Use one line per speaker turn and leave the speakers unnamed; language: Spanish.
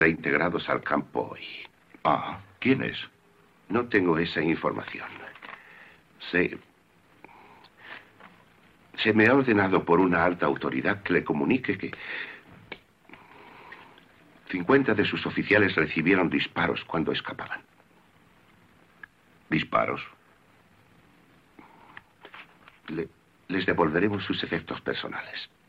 reintegrados al campo hoy.
Ah, ¿quién es?
No tengo esa información. Se me ha ordenado por una alta autoridad que le comunique que 50 de sus oficiales recibieron disparos cuando escapaban.
¿Disparos?
Les devolveremos sus efectos personales.